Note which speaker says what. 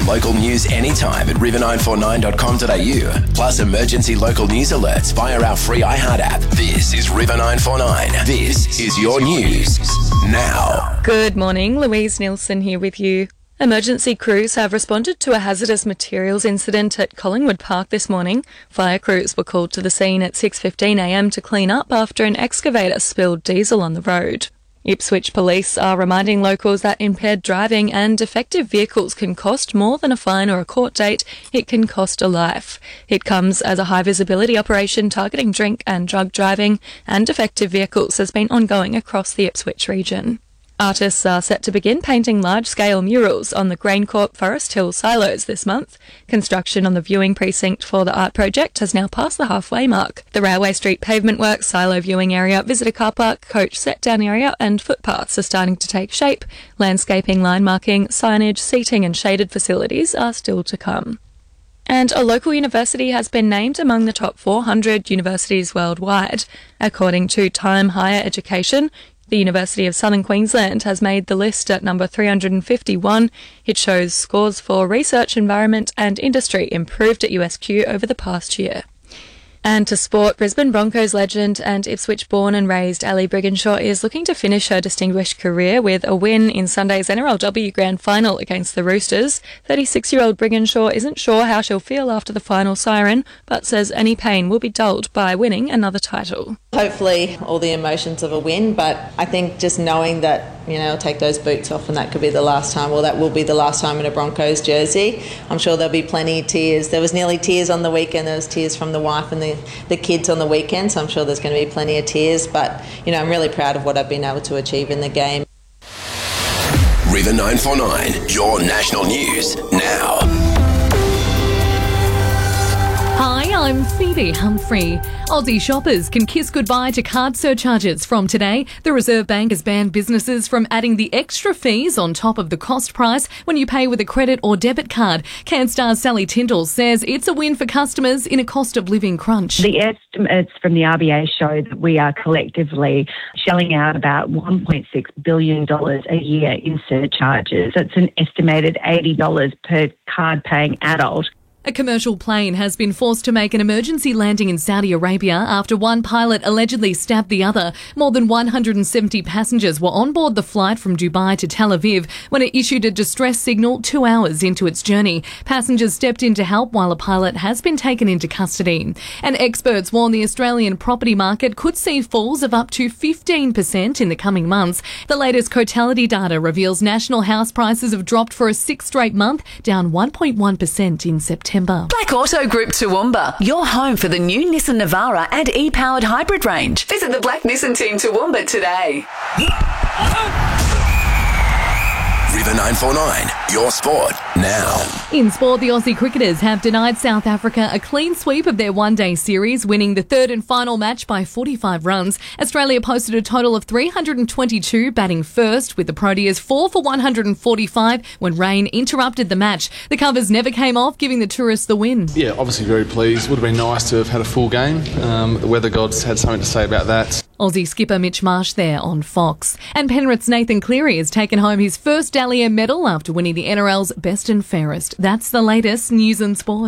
Speaker 1: local news anytime at river949.com.au. Plus emergency local news alerts via our free iHeart app. This is River 949. This is your news now.
Speaker 2: Good morning, Louise Nielsen here with you. Emergency crews have responded to a hazardous materials incident at Collingwood Park this morning. Fire crews were called to the scene at 6:15am to clean up after an excavator spilled diesel on the road. Ipswich Police are reminding locals that impaired driving and defective vehicles can cost more than a fine or a court date. It can cost a life. It comes as a high-visibility operation targeting drink and drug driving and defective vehicles has been ongoing across the Ipswich region. Artists are set to begin painting large-scale murals on the GrainCorp Forest Hill silos this month. Construction on the viewing precinct for the art project has now passed the halfway mark. The Railway Street pavement works, silo viewing area, visitor car park, coach set-down area and footpaths are starting to take shape. Landscaping, line marking, signage, seating and shaded facilities are still to come. And a local university has been named among the top 400 universities worldwide. According to Time Higher Education, the University of Southern Queensland has made the list at number 351. It shows scores for research, environment and industry improved at USQ over the past year. And to sport, Brisbane Broncos legend and Ipswich born and raised Ali Brigginshaw is looking to finish her distinguished career with a win in Sunday's NRLW Grand Final against the Roosters. 36-year-old Brigginshaw isn't sure how she'll feel after the final siren, but says any pain will be dulled by winning another title.
Speaker 3: Hopefully all the emotions of a win, but I think just knowing that, I'll take those boots off and that could be the last time, or that will be the last time in a Broncos jersey. I'm sure there'll be plenty of tears. There was nearly tears on the weekend. There was tears from the wife and the kids on the weekend, so I'm sure there's going to be plenty of tears, but, I'm really proud of what I've been able to achieve in the game.
Speaker 1: River 949, your national news now.
Speaker 4: Hi, I'm Phoebe Humphrey. Aussie shoppers can kiss goodbye to card surcharges from today. The Reserve Bank has banned businesses from adding the extra fees on top of the cost price when you pay with a credit or debit card. Canstar's Sally Tyndall says it's a win for customers in a cost of living crunch.
Speaker 5: The estimates from the RBA show that we are collectively shelling out about $1.6 billion a year in surcharges. That's an estimated $80 per card-paying adult.
Speaker 4: A commercial plane has been forced to make an emergency landing in Saudi Arabia after one pilot allegedly stabbed the other. More than 170 passengers were on board the flight from Dubai to Tel Aviv when it issued a distress signal 2 hours into its journey. Passengers stepped in to help while a pilot has been taken into custody. And experts warn the Australian property market could see falls of up to 15% in the coming months. The latest Cotality data reveals national house prices have dropped for a sixth straight month, down 1.1% in September.
Speaker 6: Black Auto Group Toowoomba, your home for the new Nissan Navara and e-powered hybrid range. Visit the Black Nissan team Toowoomba today.
Speaker 1: River 949, your sport now.
Speaker 4: In sport, the Aussie cricketers have denied South Africa a clean sweep of their one-day series, winning the third and final match by 45 runs. Australia posted a total of 322, batting first, with the Proteas 4 for 145 when rain interrupted the match. The covers never came off, giving the tourists the win.
Speaker 7: Yeah, obviously very pleased. Would have been nice to have had a full game. The weather gods had something to say about that.
Speaker 4: Aussie skipper Mitch Marsh there on Fox. And Penrith's Nathan Cleary has taken home his first Dally M medal after winning the NRL's Best and Fairest. That's the latest news and sport.